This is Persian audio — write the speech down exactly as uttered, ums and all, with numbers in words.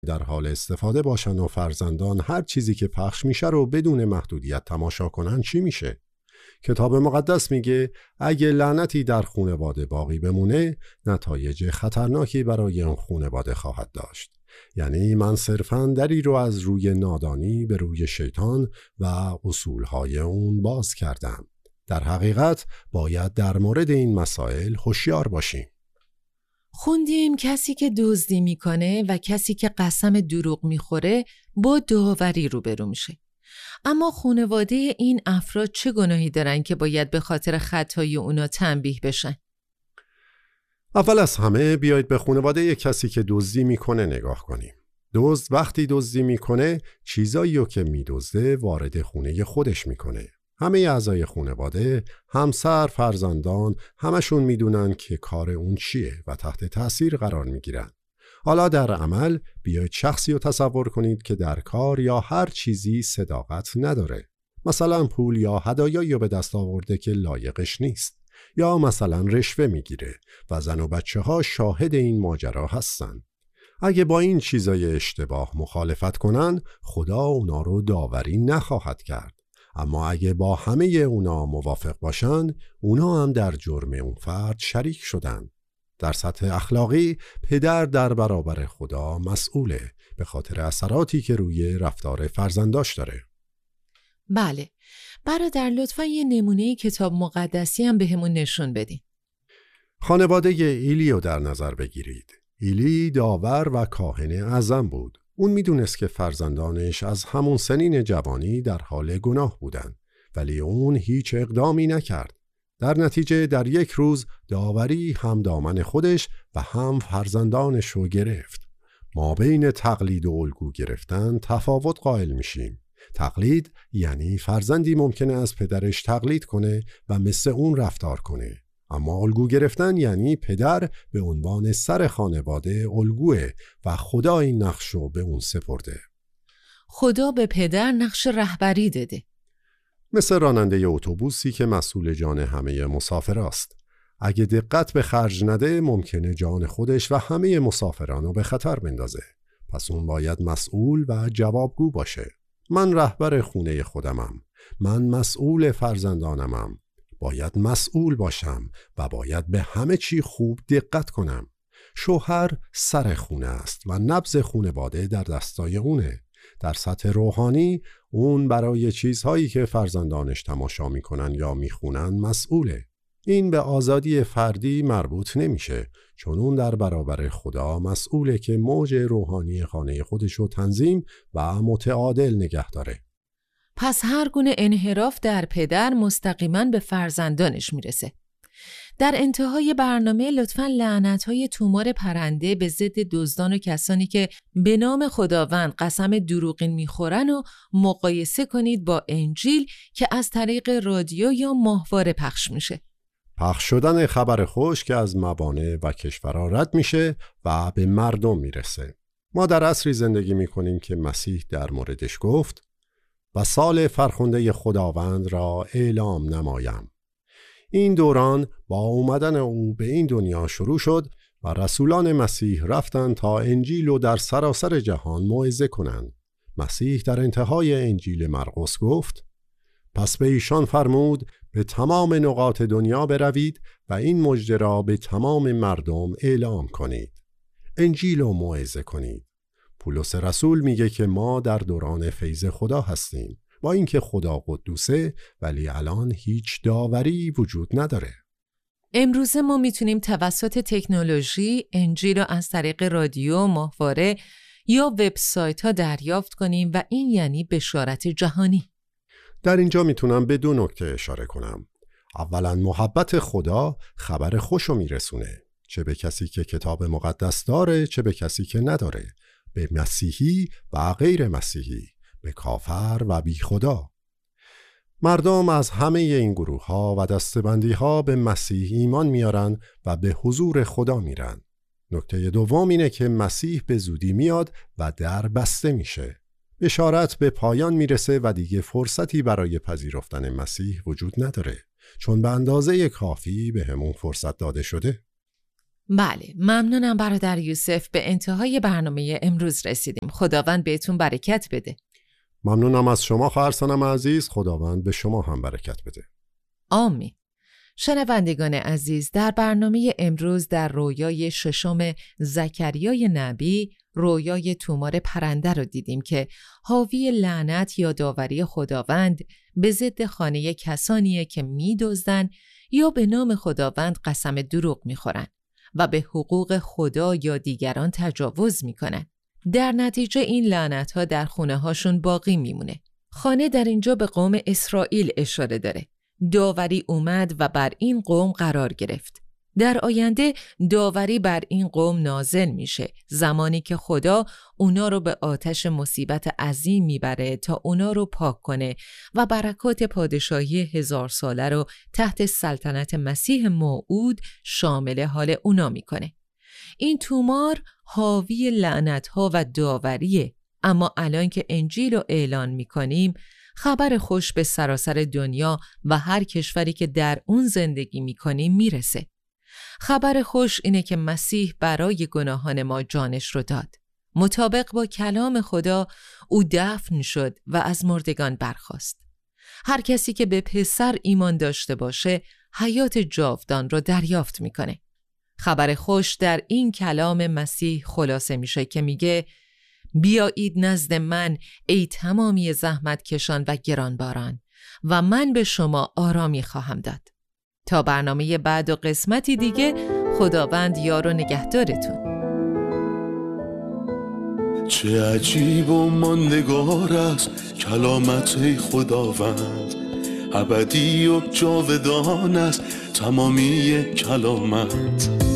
در حال استفاده باشن و فرزندان هر چیزی که پخش میشه رو بدون محدودیت تماشا کنن چی میشه؟ کتاب مقدس میگه اگه لعنتی در خانواده باقی بمونه، نتایج خطرناکی برای اون خانواده خواهد داشت. یعنی من صرفاً دری رو از روی نادانی به روی شیطان و اصولهای اون باز کردم. در حقیقت باید در مورد این مسائل هوشیار باشیم. خوندیم کسی که دزدی میکنه و کسی که قسم دروغ میخوره با داوری روبرو میشه. اما خانواده این افراد چه گناهی دارن که باید به خاطر خطای اونا تنبیه بشن؟ اول از همه بیایید به خانواده کسی که دزدی میکنه نگاه کنیم. دزد وقتی دزدی میکنه چیزایی رو که میدزده وارد خونه خودش میکنه. همه اعضای خانواده، همسر، فرزندان، همشون میدونن که کار اون چیه و تحت تأثیر قرار میگیرن. حالا در عمل بیایید شخصی رو تصور کنید که در کار یا هر چیزی صداقت نداره. مثلا پول یا هدایایی رو به دست آورده که لایقش نیست، یا مثلا رشوه میگیره و زن و بچه ها شاهد این ماجرا هستن. اگه با این چیزای اشتباه مخالفت کنن، خدا اونا رو داوری نخواهد کرد. اما اگه با همه اونا موافق باشن، اونا هم در جرم اون فرد شریک شدن. در سطح اخلاقی پدر در برابر خدا مسئوله به خاطر اثراتی که روی رفتار فرزنداش داره. بله، برادر لطفاً یه نمونه کتاب مقدسی هم بهمون نشون بدین. خانواده ایلی رو در نظر بگیرید. ایلی داور و کاهن اعظم بود. اون میدونست که فرزندانش از همون سنین جوانی در حال گناه بودن، ولی اون هیچ اقدامی نکرد. در نتیجه در یک روز داوری هم دامن خودش و هم فرزندانش رو گرفت. ما بین تقلید و الگو گرفتن تفاوت قائل میشیم. تقلید یعنی فرزندی ممکنه از پدرش تقلید کنه و مثل اون رفتار کنه. اما الگو گرفتن یعنی پدر به عنوان سر خانواده الگوه و خدا این نقش رو به اون سپرده. خدا به پدر نقش رهبری داده. مثل راننده اتوبوسی که مسئول جان همه مسافراست. اگه دقت به خرج نده ممکنه جان خودش و همه مسافران رو به خطر بندازه. پس اون باید مسئول و جوابگو باشه. من رهبر خونه خودمم. من مسئول فرزندانمم. باید مسئول باشم و باید به همه چی خوب دقت کنم. شوهر سر خونه است و نبض خانواده در دستای اونه. در سطح روحانی اون برای چیزهایی که فرزندانش تماشا میکنن یا میخونن مسئوله. این به آزادی فردی مربوط نمیشه، چون اون در برابر خدا مسئوله که موج روحانی خانه خودش رو تنظیم و متعادل نگه داره. پس هر گونه انحراف در پدر مستقیما به فرزندانش میرسه. در انتهای برنامه لطفاً لعنت‌های تومار پرنده به ضد دزدان و کسانی که به نام خداوند قسم دروغین میخورن و مقایسه کنید با انجیل که از طریق رادیو یا ماهواره پخش میشه. پخش شدن خبر خوش که از موانع و کشورها رد میشه و به مردم میرسه. ما در عصری زندگی میکنیم که مسیح در موردش گفت و سال فرخنده خداوند را اعلام نمایم. این دوران با اومدن او به این دنیا شروع شد و رسولان مسیح رفتند تا انجیل رو در سراسر جهان موعظه کنند. مسیح در انتهای انجیل مرقس گفت: پس به ایشان فرمود به تمام نقاط دنیا بروید و این مژده را به تمام مردم اعلام کنید. انجیل رو موعظه کنید. پولس رسول میگه که ما در دوران فیض خدا هستیم. با اینکه خدا قدوسه ولی الان هیچ داوری وجود نداره. امروزه ما میتونیم توسط تکنولوژی انجیل رو از طریق رادیو، ماهواره یا وبسایت ها دریافت کنیم و این یعنی بشارت جهانی. در اینجا میتونم به دو نکته اشاره کنم. اولا محبت خدا خبر خوش رو میرسونه، چه به کسی که کتاب مقدس داره چه به کسی که نداره، به مسیحی و غیر مسیحی، به کافر و بی خدا. مردم از همه این گروه ها و دستبندی ها به مسیح ایمان میارن و به حضور خدا میرن. نکته دوم اینه که مسیح به زودی میاد و در بسته میشه. بشارت به پایان میرسه و دیگه فرصتی برای پذیرفتن مسیح وجود نداره، چون به اندازه کافی به همون فرصت داده شده. بله، ممنونم برادر یوسف. به انتهای برنامه امروز رسیدیم. خداوند بهتون برکت بده. ممنونم از شما خواهرسانم عزیز. خداوند به شما هم برکت بده. آمین. شنوندگان عزیز، در برنامه امروز در رویای ششم زکریای نبی، رویای تومار پرنده رو دیدیم که حاوی لعنت یا داوری خداوند به ضد خانه کسانیه که می‌دزدن یا به نام خداوند قسم دروغ می‌خورن و به حقوق خدا یا دیگران تجاوز می‌کنن. در نتیجه این لعنت‌ها در خونه‌هاشون باقی میمونه. خانه در اینجا به قوم اسرائیل اشاره داره. داوری اومد و بر این قوم قرار گرفت. در آینده داوری بر این قوم نازل میشه، زمانی که خدا اونا رو به آتش مصیبت عظیم میبره تا اونا رو پاک کنه و برکات پادشاهی هزار ساله رو تحت سلطنت مسیح موعود شامل حال اونا میکنه. این تومار حاوی لعنت‌ها و داوریه، اما الان که انجیل رو اعلان میکنیم، خبر خوش به سراسر دنیا و هر کشوری که در اون زندگی میکنیم میرسه. خبر خوش اینه که مسیح برای گناهان ما جانش رو داد. مطابق با کلام خدا او دفن شد و از مردگان برخاست. هر کسی که به پسر ایمان داشته باشه حیات جاودان رو دریافت میکنه. خبر خوش در این کلام مسیح خلاصه میشه که میگه بیایید نزد من ای تمامی زحمت کشان و گرانباران و من به شما آرامی خواهم داد. تا برنامه بعد و قسمتی دیگه، خداوند یار و نگهدارتون. چه عجیب و ماندگار است کلامت خداوند، ابدی و جاودان است تمامی کلامت.